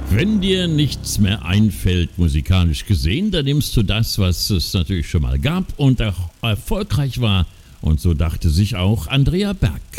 Wenn dir nichts mehr einfällt, musikalisch gesehen, dann nimmst du das, was es natürlich schon mal gab und auch erfolgreich war. Und so dachte sich auch Andrea Berg.